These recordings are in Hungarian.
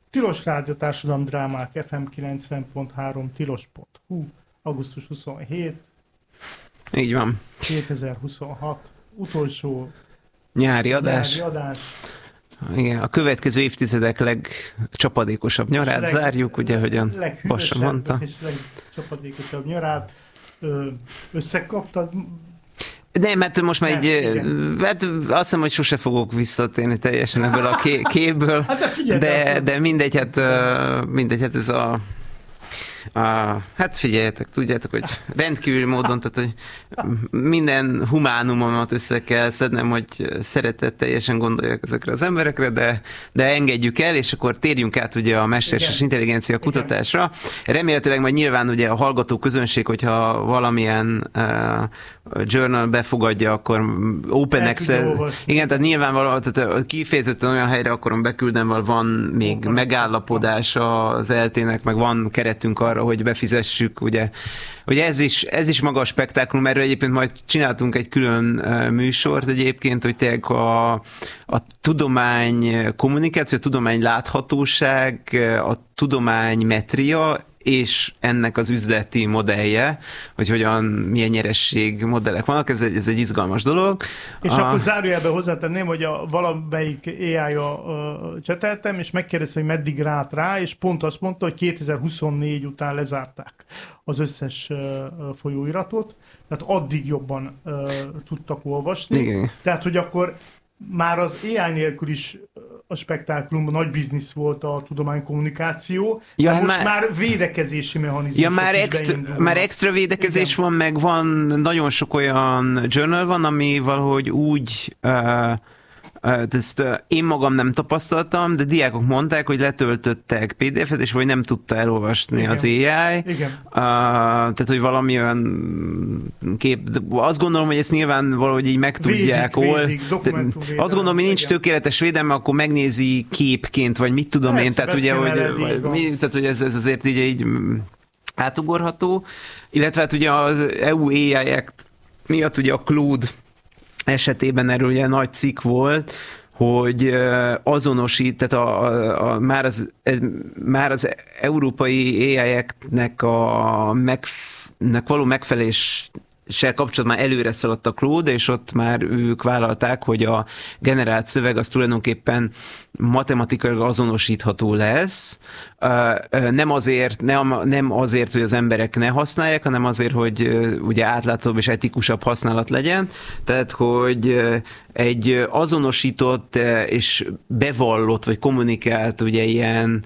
Tilos Rádió Társadalomdrámák FM 90.3 tilos.hu augusztus 27 Így van. 2026 utolsó Nyári adás. nyári adás. Igen, a következő évtizedek legcsapadékosabb nyarát zárjuk, ugye, hogyan Bassa mondta. És legcsapadékosabb nyarát összekaptad. Nem, mert most már hát azt hiszem, hogy sose fogok visszatérni teljesen ebből a képből, de mindegy, hát ez hát figyeljetek, tudjátok, hogy rendkívül módon, tehát hogy minden humánumomat össze kell szednem, hogy szeretetteljesen gondoljak ezekre az emberekre, de engedjük el, és akkor térjünk át ugye a mesterséges intelligencia kutatásra. Remélhetőleg majd nyilván ugye a hallgató közönség, hogyha valamilyen journal befogadja, akkor Open Access, igen, tehát nyilvánvalóan, tehát kifejezetten olyan helyre akarom beküldeni, van még megállapodás az ELTE-nek, meg van keretünk arra, hogy befizessük, ugye ez is maga a spektáklum, erről egyébként majd csináltunk egy külön műsort egyébként, hogy tényleg a tudomány kommunikáció, a tudomány láthatóság, a tudomány metria, és ennek az üzleti modellje, hogy milyen nyeresség modellek vannak, ez egy izgalmas dolog. És akkor zárójelben hozzátenném, hogy valamelyik AI-ja cseteltem, és megkérdeztem, hogy meddig rált rá, és pont azt mondta, hogy 2024 után lezárták az összes folyóiratot, tehát addig jobban tudtak olvasni. Igen. Tehát, hogy akkor már az AI nélkül is a spektáklumban nagy biznisz volt a tudománykommunikáció, ja, most már védekezési mechanizmus. Ja, már extra védekezés van, meg van nagyon sok olyan journal van, ami valahogy úgy ezt én magam nem tapasztaltam, de diákok mondták, hogy letöltöttek PDF-et, és vagy nem tudta elolvasni az AI. Igen. Tehát, hogy valami olyan azt gondolom, hogy ezt nyilván valahogy így meg tudják. Azt gondolom, hogy nincs tökéletes védelme, akkor megnézi képként, vagy mit tudom én. Tehát, ugye, hogy ez azért így átugorható. Illetve hát ugye az EU AI Act miatt ugye a Claude esetében erről ugye nagy cikk volt, hogy azonosít, tehát már az európai AI Act-nek való megfeleléssel kapcsolatban előre szaladt a Claude, és ott már ők vállalták, hogy a generált szöveg az tulajdonképpen matematikailag azonosítható lesz. Nem azért, hogy az emberek ne használják, hanem azért, hogy ugye átláthatóbb és etikusabb használat legyen. Tehát, hogy egy azonosított és bevallott, vagy kommunikált ugye ilyen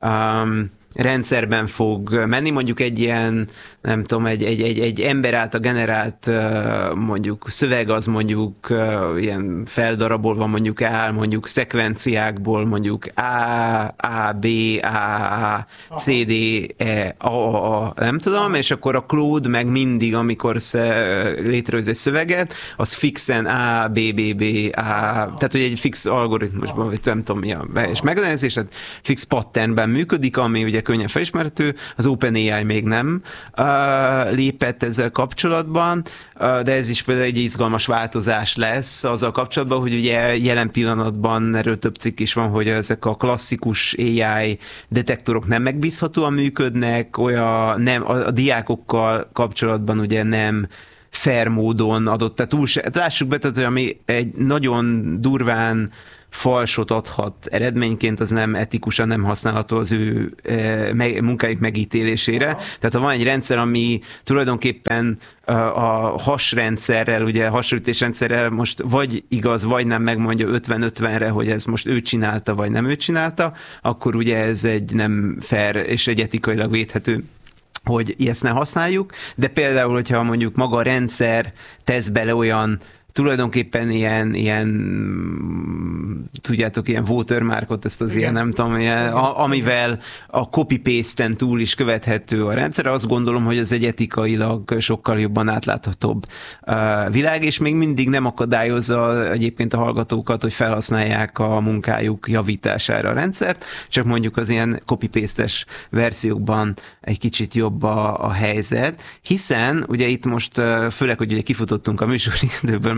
rendszerben fog menni, mondjuk egy ilyen, nem tudom, egy ember által generált mondjuk szöveg, az mondjuk ilyen feldarabolva mondjuk áll, mondjuk szekvenciákból mondjuk A, B, A, C, D, E, A, nem tudom, és akkor a Claude meg mindig, amikor létrehoz egy szöveget, az fixen A, B, B, B, A, tehát hogy egy fix algoritmusban, vagy nem tudom mi a helyes megnevezés, tehát fix patternben működik, ami ugye könnyen felismerhető, az OpenAI még nem lépett ezzel kapcsolatban, de ez is például egy izgalmas változás lesz azzal kapcsolatban, hogy ugye jelen pillanatban erről több cikk is van, hogy ezek a klasszikus AI detektorok nem megbízhatóan működnek, a diákokkal kapcsolatban ugye nem fair módon adott, tehát lássuk be, tehát, hogy ami egy nagyon durván falsot adhat eredményként, az nem etikusan nem használható az ő munkájuk megítélésére. Tehát ha van egy rendszer, ami tulajdonképpen a hasrendszerrel, ugye hasonlítésrendszerrel most vagy igaz, vagy nem megmondja 50-50-re, hogy ez most ő csinálta, vagy nem ő csinálta, akkor ugye ez egy nem fair és egy etikailag védhető, hogy ezt ne használjuk, de például, hogyha mondjuk maga a rendszer tesz bele olyan tulajdonképpen ilyen tudjátok, ilyen watermarkot, ezt az ilyen, nem tudom, amivel a copy-paste-en túl is követhető a rendszer, azt gondolom, hogy ez egy etikailag sokkal jobban átláthatóbb világ, és még mindig nem akadályozza egyébként a hallgatókat, hogy felhasználják a munkájuk javítására a rendszert, csak mondjuk az ilyen copy-paste-es verziókban egy kicsit jobb a helyzet, hiszen ugye itt most főleg, hogy ugye kifutottunk a műsoridőből,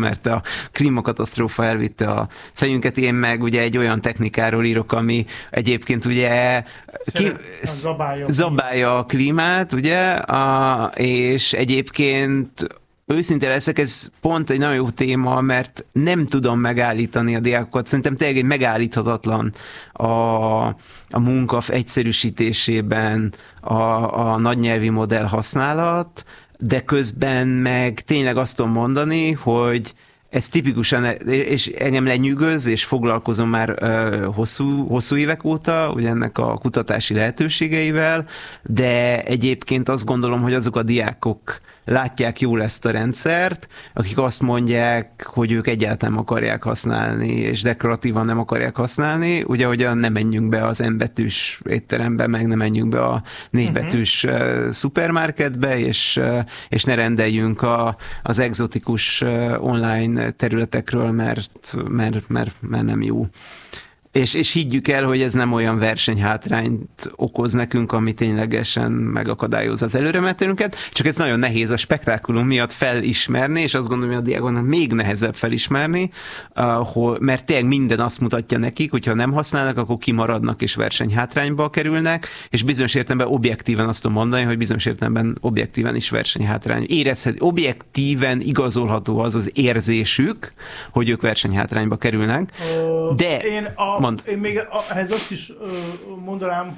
mert a klímakatasztrófa elvitte a fejünket, én meg ugye egy olyan technikáról írok, ami egyébként ugye zabálja a klímát, ugye, és egyébként őszintén leszek, ez pont egy nagyon jó téma, mert nem tudom megállítani a diákokat. Szerintem tényleg egy megállíthatatlan a munka egyszerűsítésében a nagynyelvi modell használat, de közben meg tényleg azt tudom mondani, hogy ez tipikusan, és engem lenyűgöz, és foglalkozom már hosszú évek óta, ugye ennek a kutatási lehetőségeivel, de egyébként azt gondolom, hogy azok a diákok látják jól ezt a rendszert, akik azt mondják, hogy ők egyáltalán nem akarják használni, és dekoratívan nem akarják használni, ugye, hogy nem menjünk be az N-betűs étterembe, meg nem menjünk be a 4-betűs szupermarketbe, és ne rendeljünk az egzotikus online területekről, mert nem jó. És higgyük el, hogy ez nem olyan versenyhátrányt okoz nekünk, ami ténylegesen megakadályozza az előremenetelünket, csak ez nagyon nehéz a spektákulum miatt felismerni, és azt gondolom, hogy a diákoknak még nehezebb felismerni, mert tényleg minden azt mutatja nekik, hogyha nem használnak, akkor kimaradnak és versenyhátrányba kerülnek, és bizonyos értelemben objektíven azt tudom mondani, hogy bizonyos értelemben objektíven is versenyhátrány. Objektíven igazolható az az érzésük, hogy ők versenyhátrányba kerülnek, de... Én még ehhez azt is mondanám,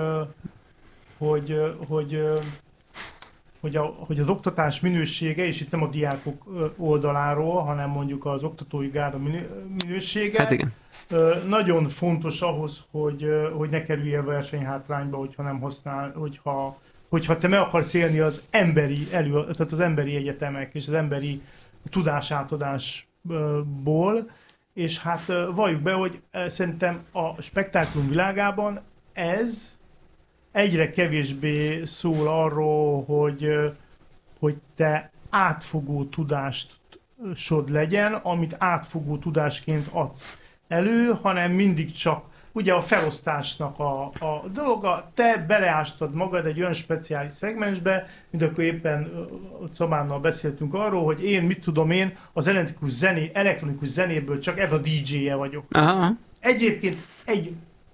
hogy az oktatás minősége, és itt nem a diákok oldaláról, hanem mondjuk az oktatói gárda minősége, hát igen. Nagyon fontos ahhoz, hogy ne kerülj a versenyhátrányba, hogyha nem használ, hogyha te meg akarsz élni az tehát az emberi egyetemek és az emberi tudásátadásból. És hát valljuk be, hogy szerintem a spektáklum világában ez egyre kevésbé szól arról, hogy te átfogó tudásod legyen, amit átfogó tudásként adsz elő, hanem mindig csak ugye a felosztásnak a dolga, te beleástad magad egy olyan speciális szegmensbe, mint akkor éppen Szabánnal beszéltünk arról, hogy én, az elektronikus zenéből csak ez a DJ-je vagyok. Aha. Egyébként egy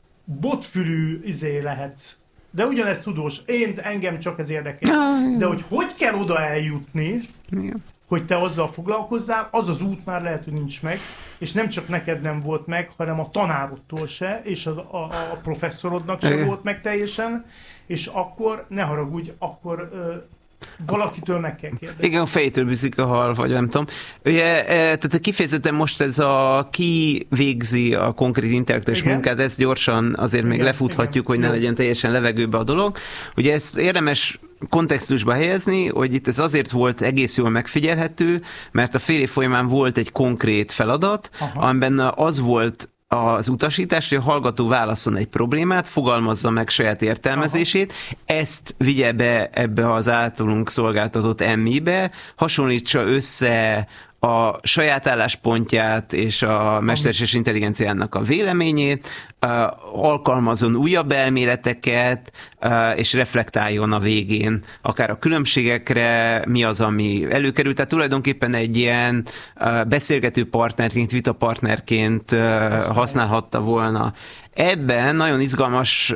botfülű lehetsz, de ugyanezt tudós, engem csak ez érdekel. De hogy kell oda eljutni, igen, hogy te azzal foglalkozzál, az az út már lehet, hogy nincs meg, és nem csak neked nem volt meg, hanem a tanárodtól se, és a professzorodnak se volt meg teljesen, és akkor, ne haragudj, akkor valakitől meg kell kérdezni. Igen, a fejétől bűzik a hal, vagy nem tudom. Ugye, tehát kifejezetten most ez ki végzi a konkrét intellektuális munkát, ezt gyorsan azért még lefuthatjuk, hogy ne legyen teljesen levegőbe a dolog. Ugye ezt érdemes kontextusba helyezni, hogy itt ez azért volt egész jól megfigyelhető, mert a fél év folyamán volt egy konkrét feladat, amiben az volt az utasítás, hogy a hallgató válaszol egy problémát, fogalmazza meg saját értelmezését, ezt vigye be ebbe az általunk szolgáltatott MI-be, hasonlítsa össze a saját álláspontját és a mesterséges intelligenciának a véleményét, alkalmazzon újabb elméleteket, és reflektáljon a végén, akár a különbségekre, mi az, ami előkerült. Tehát tulajdonképpen egy ilyen beszélgető partnerként, vitapartnerként használhatta volna. Ebben nagyon izgalmas,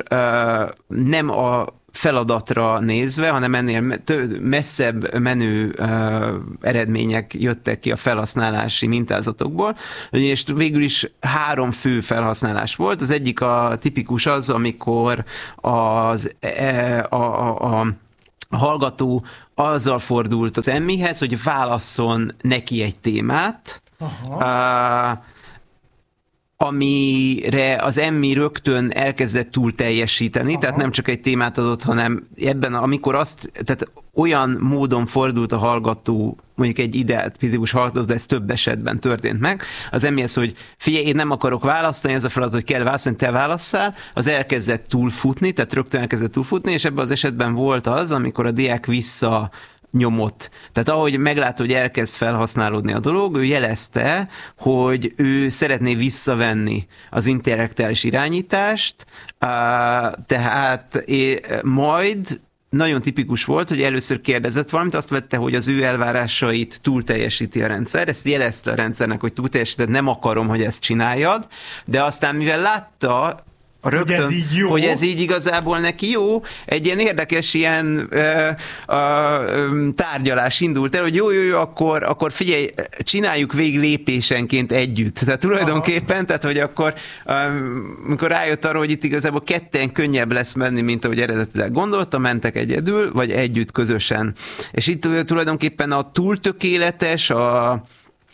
nem a feladatra nézve, hanem ennél messzebb menő eredmények jöttek ki a felhasználási mintázatokból, és végül is 3 fő felhasználás volt. Az egyik a tipikus az, amikor a hallgató azzal fordult az emmihez, hogy válasszon neki egy témát, amire az emmi rögtön elkezdett túl teljesíteni, tehát nem csak egy témát adott, hanem ebben, amikor tehát olyan módon fordult a hallgató, mondjuk egy ideált típus hallgató, de ez több esetben történt meg, az emmihez, hogy figyelj, én nem akarok választani, ez a feladat, hogy kell választani, te válasszál, az elkezdett túlfutni, tehát rögtön elkezdett túlfutni, és ebben az esetben volt az, amikor a diák nyomott. Tehát ahogy meglátta, hogy elkezd felhasználódni a dolog, ő jelezte, hogy ő szeretné visszavenni az intellektuális irányítást, tehát majd nagyon tipikus volt, hogy először kérdezett valamit, azt vette, hogy az ő elvárásait túl teljesíti a rendszer, ezt jelezte a rendszernek, hogy túl teljesíted, nem akarom, hogy ezt csináljad, de aztán mivel látta rögtön, hogy ez így igazából neki jó, egy ilyen érdekes ilyen tárgyalás indult el, hogy jó, akkor figyelj, csináljuk végig lépésenként együtt. Tehát tulajdonképpen, tehát hogy akkor amikor rájött arra, hogy itt igazából ketten könnyebb lesz menni, mint ahogy eredetileg gondolta, mentek egyedül, vagy együtt közösen. És itt tulajdonképpen a túltökéletes, a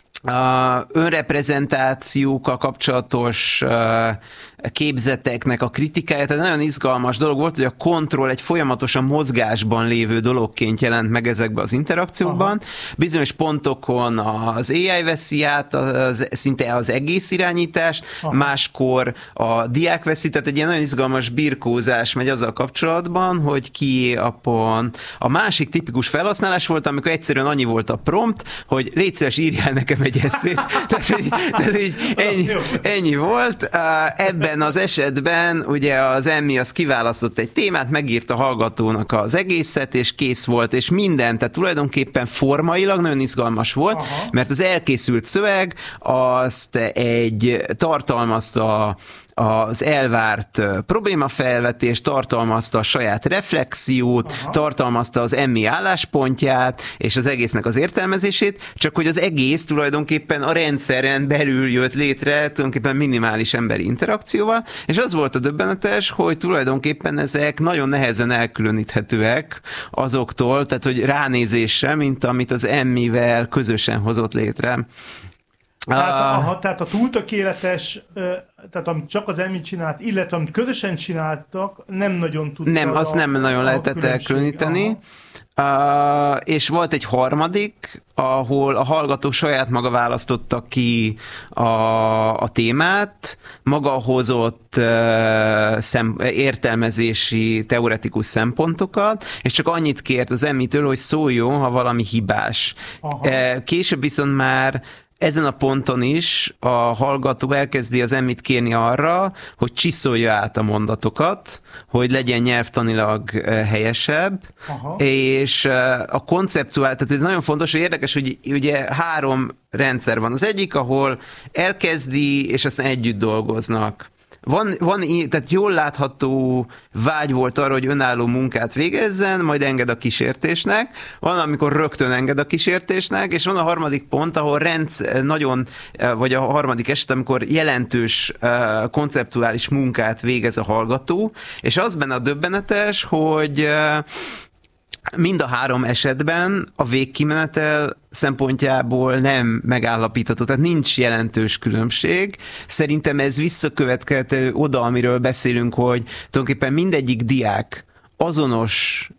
önreprezentációkkal kapcsolatos képzeteknek a kritikája, tehát nagyon izgalmas dolog volt, hogy a kontroll egy folyamatosan mozgásban lévő dologként jelent meg ezekben az interakciókban. Aha. Bizonyos pontokon az AI veszi át szinte az egész irányítást, aha, máskor a diák veszi, tehát egy ilyen nagyon izgalmas birkózás megy azzal kapcsolatban, hogy ki a pont. A másik tipikus felhasználás volt, amikor egyszerűen annyi volt a prompt, hogy légy szíves, írjál nekem egy eszét. tehát így ennyi volt. Ebben az esetben ugye az Emmy az kiválasztott egy témát, megírta a hallgatónak az egészet, és kész volt, és minden, tehát tulajdonképpen formailag nagyon izgalmas volt, aha, mert az elkészült szöveg azt tartalmazta az elvárt problémafelvetést, tartalmazta a saját reflexiót, aha, tartalmazta az Emmy álláspontját, és az egésznek az értelmezését, csak hogy az egész tulajdonképpen a rendszeren belül jött létre, tulajdonképpen minimális emberi interakcióval, és az volt a döbbenetes, hogy tulajdonképpen ezek nagyon nehezen elkülöníthetőek azoktól, tehát hogy ránézésre, mint amit az Emmy-vel közösen hozott létre. Tehát a túltökéletes, tehát amit csak az Emmy csinált, illetve amit közösen csináltak, nem nagyon tudta. Nem, azt nem nagyon lehetett elkülöníteni. És volt egy harmadik, ahol a hallgatók saját maga választotta ki a témát, maga hozott értelmezési, teoretikus szempontokat, és csak annyit kért az Emmy-től, hogy szóljon, ha valami hibás. Aha. Később viszont már ezen a ponton is a hallgató elkezdi az Emmyt kérni arra, hogy csiszolja át a mondatokat, hogy legyen nyelvtanilag helyesebb, aha, és a konceptuál, tehát ez nagyon fontos, hogy érdekes, hogy ugye 3 rendszer van. Az egyik, ahol elkezdi, és aztán együtt dolgoznak. Van, tehát jól látható vágy volt arra, hogy önálló munkát végezzen, majd enged a kísértésnek. Van, amikor rögtön enged a kísértésnek, és van a harmadik pont, ahol vagy a harmadik eset, amikor jelentős konceptuális munkát végez a hallgató, és az benne a döbbenetes, hogy mind a 3 esetben a végkimenetel szempontjából nem megállapítható, tehát nincs jelentős különbség. Szerintem ez visszakövetkező oda, amiről beszélünk, hogy tulajdonképpen mindegyik diák azonos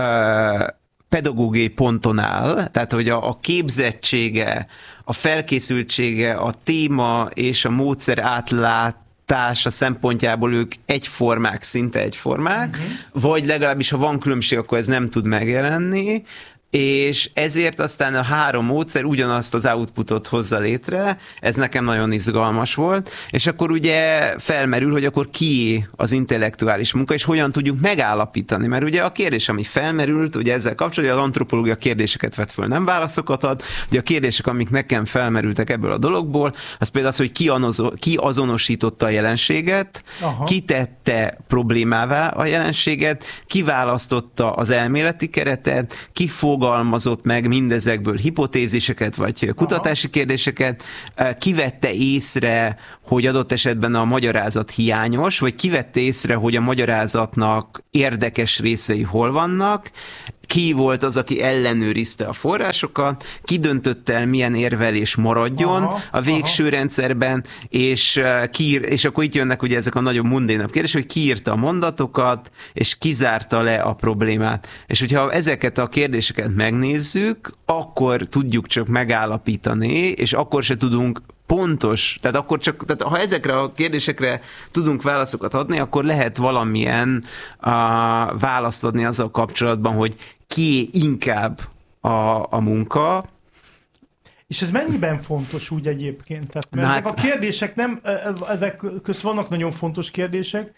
pedagógiai ponton áll, tehát hogy a képzettsége, a felkészültsége, a téma és a módszer átlátása szempontjából ők egyformák, szinte egyformák, vagy legalábbis ha van különbség, akkor ez nem tud megjelenni, és ezért aztán a 3 módszer ugyanazt az outputot hozza létre, ez nekem nagyon izgalmas volt, és akkor ugye felmerül, hogy akkor kié az intellektuális munka, és hogyan tudjuk megállapítani, mert ugye a kérdés, ami felmerült, ugye ezzel kapcsolatban az antropológia kérdéseket vett föl, nem válaszokat ad, ugye a kérdések, amik nekem felmerültek ebből a dologból, az például az, hogy ki azonosította a jelenséget, aha, ki tette problémává a jelenséget, ki választotta az elméleti keretet, ki fogalmazott meg mindezekből hipotéziseket, vagy kutatási kérdéseket, kivette észre, hogy adott esetben a magyarázat hiányos, vagy kivette észre, hogy a magyarázatnak érdekes részei hol vannak, ki volt az, aki ellenőrizte a forrásokat, ki döntött el, milyen érvelés maradjon a végső rendszerben, és akkor itt jönnek ugye ezek a nagyon mundénabb kérdések, hogy ki írta a mondatokat, és kizárta le a problémát. És hogyha ezeket a kérdéseket megnézzük, akkor tudjuk csak megállapítani, és akkor se tudunk pontos, tehát ha ezekre a kérdésekre tudunk válaszokat adni, akkor lehet valamilyen választ adni azzal kapcsolatban, hogy ki inkább a munka. És ez mennyiben fontos úgy egyébként? Tehát, mert ezek a kérdések nem, ezek közt vannak nagyon fontos kérdések,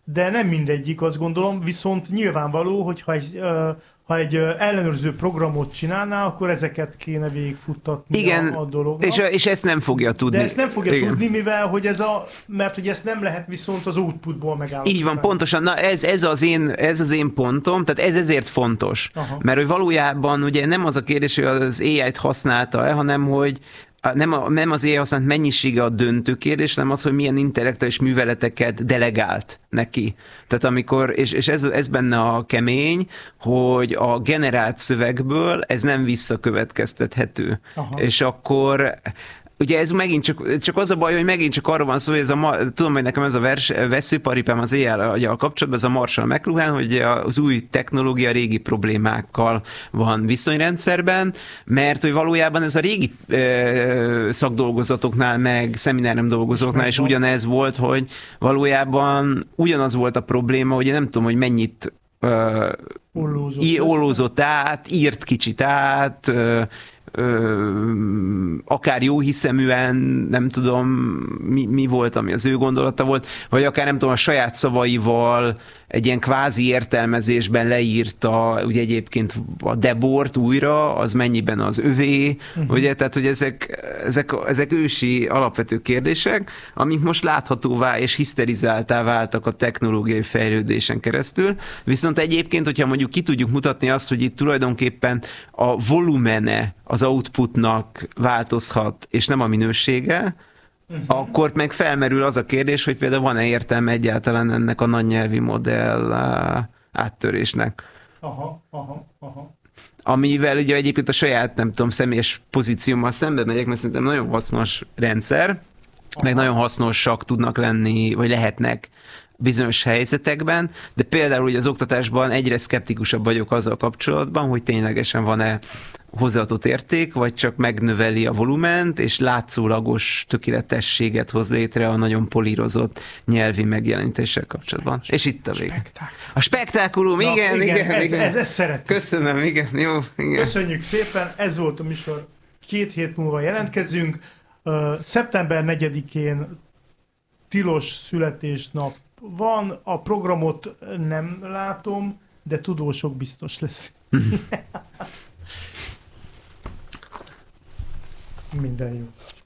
de nem mindegyik, azt gondolom, viszont nyilvánvaló, hogy ha egy ellenőrző programot csinálná, akkor ezeket kéne végigfuttatni. Igen, a dolognak. És ezt nem fogja tudni. De ezt nem fogja tudni, mivel hogy mert hogy ezt nem lehet viszont az outputból megállapítani. Így van, pontosan. Na ez az én pontom, tehát ez ezért fontos. Aha. Mert hogy valójában ugye nem az a kérdés, hogy az AI-t használta-e, hanem hogy nem az AI használt mennyisége a döntő kérdés, hanem az, hogy milyen intellektuális műveleteket delegált neki. Tehát amikor, és ez benne a kemény, hogy a generált szövegből ez nem visszakövetkeztethető. Aha. És akkor ugye ez megint csak az a baj, hogy megint csak arról van szó, hogy tudom, hogy nekem ez a veszőparipám az AI-jal kapcsolatban, ez a Marshall McLuhan, hogy az új technológia régi problémákkal van viszonyrendszerben, mert hogy valójában ez a régi szakdolgozatoknál, meg szeminárium dolgozóknál is ugyanez volt, hogy valójában ugyanaz volt a probléma, hogy én nem tudom, hogy mennyit ollózott át, írt kicsit át, akár jó hiszeműen, nem tudom, mi volt, ami az ő gondolata volt, vagy akár nem tudom, a saját szavaival egy ilyen kvázi értelmezésben leírta, ugye egyébként a Debort újra, az mennyiben az övé, ugye, tehát, hogy ezek ősi alapvető kérdések, amik most láthatóvá és hiszterizáltá váltak a technológiai fejlődésen keresztül, viszont egyébként, hogyha mondjuk ki tudjuk mutatni azt, hogy itt tulajdonképpen a volumene az outputnak változhat, és nem a minősége, akkor meg felmerül az a kérdés, hogy például van-e értelme egyáltalán ennek a nagynyelvi modell áttörésnek. Aha. Amivel ugye egyébként a saját, nem tudom, személyes pozíciómmal szembe megyek, mert szerintem nagyon hasznos rendszer, meg nagyon hasznosak tudnak lenni, vagy lehetnek bizonyos helyzetekben, de például ugye az oktatásban egyre szkeptikusabb vagyok azzal kapcsolatban, hogy ténylegesen van-e hozzáadott érték, vagy csak megnöveli a volument, és látszólagos tökéletességet hoz létre a nagyon polírozott nyelvi megjelenítéssel kapcsolatban. És itt a vége. A spektákulum, igen. Ez szeretem. Köszönöm, igen, jó. Igen. Köszönjük szépen, ez volt a műsor. 2 hét múlva jelentkezünk. Szeptember 4-én tilos születésnap van, a programot nem látom, de tudósok biztos lesz. Minden jó.